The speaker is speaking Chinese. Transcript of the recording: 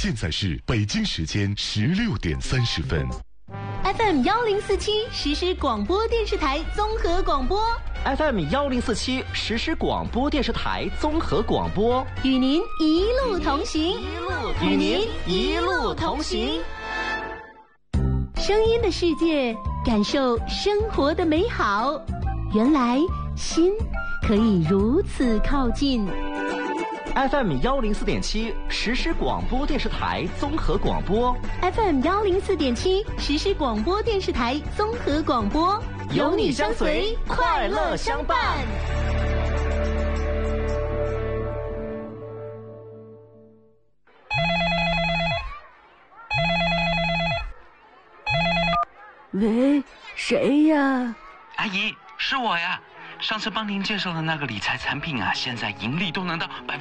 现在是北京时间16:30。 FM 1047实时广播电视台综合广播。 FM 1047实时广播电视台综合广播， 与您一路同行， 与您一路同行。 声音的世界，感受生活的美好。原来心可以如此靠近。 FM 104.7实时广播电视台综合广播。 FM 104.7实时广播电视台综合广播， 有你相随，快乐相伴。 喂，谁呀？ 阿姨，是我呀。上次帮您介绍的那个理财产品啊，现在盈利都能到